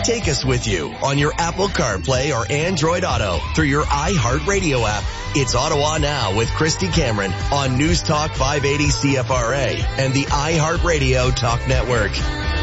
take us with you on your Apple CarPlay or Android Auto through your iHeartRadio app. It's Ottawa Now with Christy Cameron on News Talk 580 CFRA and the iHeartRadio Talk Network.